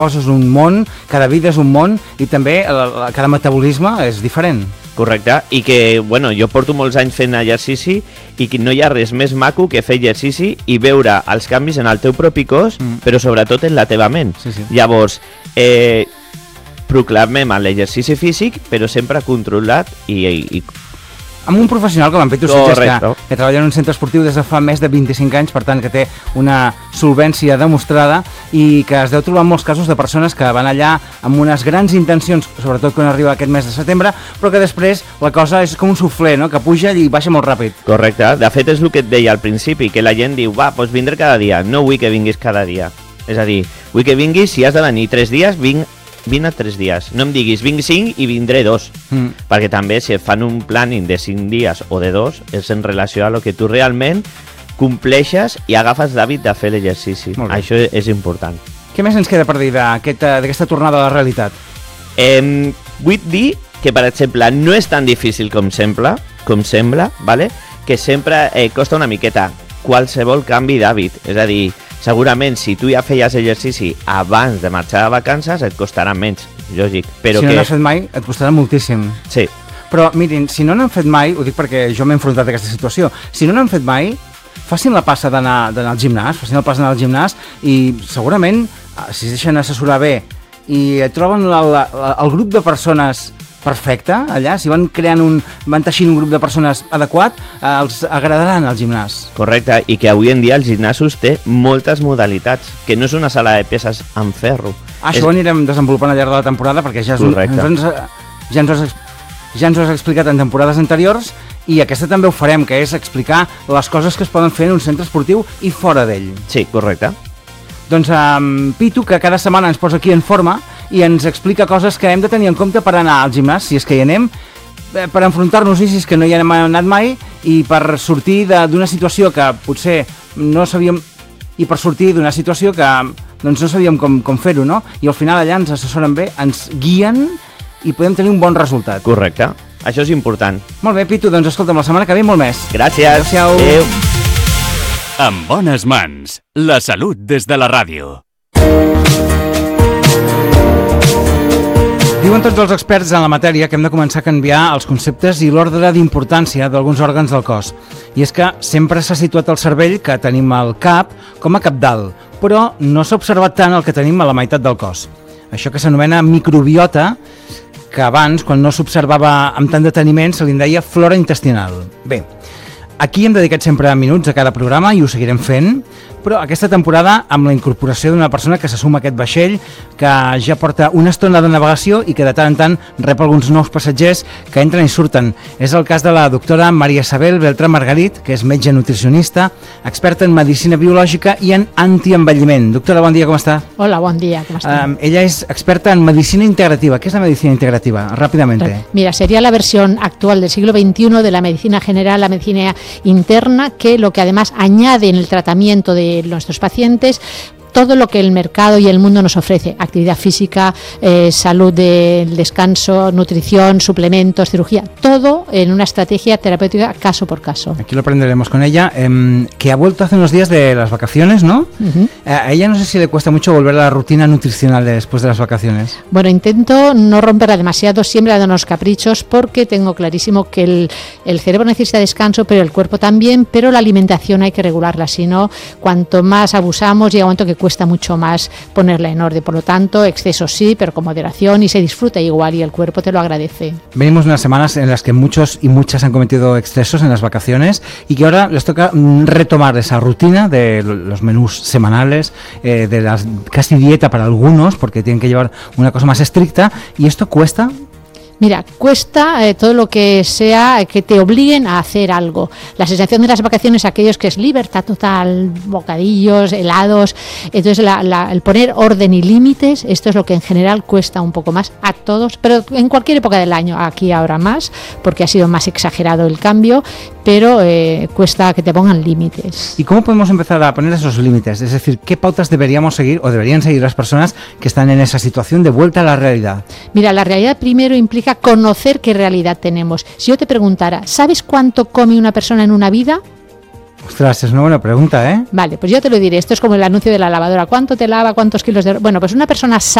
cosa és un món, cada vida és un món i també cada metabolisme és diferent. Correcte, i que, bueno, jo porto molts anys fent exercici i que no hi ha res més maco que fer exercici i veure els canvis en el teu propi cos, però sobretot en la teva ment. Sí. Llavors, proclamem l'exercici físic, però sempre controlat i amb un professional com en Pitu Sitges, que treballa en un centre esportiu des de fa més de 25 anys, per tant que té una solvència demostrada i que es deu trobar en molts casos de persones que van allà amb unes grans intencions, sobretot quan arriba aquest mes de setembre, però que després la cosa és com un suflé, no? Que puja i baixa molt ràpid. Correcte, de fet és el que et deia al principi, que la gent diu, doncs vindré cada dia, no vull que vinguis cada dia. És a dir, vull que vinguis, si has de venir 3 dies, vine 3 dies. No em diguis vinc 5 i vindré 2. Perquè també si et fan un planning de 5 dies o de 2 és en relació a lo que tu realment compleixes i agafes d'hàbit de fer l'exercici. Això és important. Què més ens queda per dir d'aquesta tornada a la realitat? Vull dir que, per exemple, no és tan difícil com sembla, ¿vale? Que sempre costa una miqueta qualsevol canvi d'hàbit. És a dir, segurament si tu ja feies exercici abans de marxar de vacances et costarà menys, lògic. Però si no n'has fet mai et costarà moltíssim. Sí. Però mirin, si no n'han fet mai, ho dic perquè jo m'he enfrontat a aquesta situació, si no n'han fet mai, facin la passa d'anar al gimnàs, i segurament, si es deixen assessorar bé i troben el grup de persones perfecte, allà, si van teixint un grup de persones adequat, els agradaran al gimnàs. Correcte, i que avui en dia els gimnasos té moltes modalitats, que no és una sala de peses amb ferro. Això ho anirem desenvolupant al llarg de la temporada, perquè ja ens ho has explicat en temporades anteriors, i aquesta també ho farem, que és explicar les coses que es poden fer en un centre esportiu i fora d'ell. Sí, correcte. Doncs Pitu, que cada setmana ens posa aquí en forma i ens explica coses que hem de tenir en compte per anar al gimnàs, si és que hi anem, per enfrontar-nos-hi, si és que no hi hem anat mai, i per sortir d'una situació que potser no sabíem, i per sortir d'una situació que doncs no sabíem com fer-ho, no? I al final allà ens assessoren bé, ens guien i podem tenir un bon resultat. Correcte, això és important. Molt bé, Pitu, doncs escolta'm, la setmana que ve molt més. Gràcies. Adéu-siau. Adéu. En bones mans, la salut des de la ràdio. Diuen tots els experts en la matèria que hem de començar a canviar els conceptes i l'ordre d'importància d'alguns òrgans del cos. I és que sempre s'ha situat el cervell, que tenim al cap, com a cabdal, però no s'ha observat tant el que tenim a la meitat del cos. Això que s'anomena microbiota, que abans, quan no s'observava amb tant deteniment, se li deia flora intestinal. Bé, aquí hem dedicat sempre minuts a cada programa i ho seguirem fent, però aquesta temporada amb la incorporació d'una persona que s'assuma a aquest vaixell, que ja porta una estona de navegació i que de tant en tant rep alguns nous passatgers que entren i surten. És el cas de la doctora Maria Isabel Beltrán Margarit, que és metge nutricionista, experta en medicina biològica i en antienvelliment. Doctora, bon dia, com està? Hola, bon dia, com està? Ella és experta en medicina integrativa. ¿Qué es la medicina integrativa? Rápidamente. Mira, sería la versión actual del siglo XXI de la medicina general, la medicina interna, que lo que además añade en el tratamiento de nuestros pacientes todo lo que el mercado y el mundo nos ofrece: actividad física, salud del descanso, nutrición, suplementos, cirugía, todo en una estrategia terapéutica caso por caso. Aquí lo aprenderemos con ella, que ha vuelto hace unos días de las vacaciones, ¿no? A ella no sé si le cuesta mucho volver a la rutina nutricional después de las vacaciones. Bueno, intento no romperla demasiado, siempre dando unos caprichos, porque tengo clarísimo que el cerebro necesita descanso, pero el cuerpo también, pero la alimentación hay que regularla, si no, cuanto más abusamos, llega un momento que cuesta mucho más ponerla en orden. Por lo tanto, excesos sí, pero con moderación, y se disfruta igual y el cuerpo te lo agradece. Venimos unas semanas en las que muchos y muchas han cometido excesos en las vacaciones y que ahora les toca retomar esa rutina de los menús semanales, de las casi dieta para algunos, porque tienen que llevar una cosa más estricta, y esto cuesta. Mira, cuesta todo lo que sea que te obliguen a hacer algo. La sensación de las vacaciones, aquellos que es libertad total, bocadillos, helados, entonces el poner orden y límites, esto es lo que en general cuesta un poco más a todos, pero en cualquier época del año, aquí ahora más, porque ha sido más exagerado el cambio, pero cuesta que te pongan límites. ¿Y cómo podemos empezar a poner esos límites? Es decir, ¿qué pautas deberíamos seguir o deberían seguir las personas que están en esa situación de vuelta a la realidad? Mira, la realidad primero implica conocer qué realidad tenemos. Si yo te preguntara, ¿sabes cuánto come una persona en una vida? Ostras, es una buena pregunta, ¿eh? Vale, pues yo te lo diré. Esto es como el anuncio de la lavadora. ¿Cuánto te lava? ¿Cuántos kilos de...? Bueno, pues una persona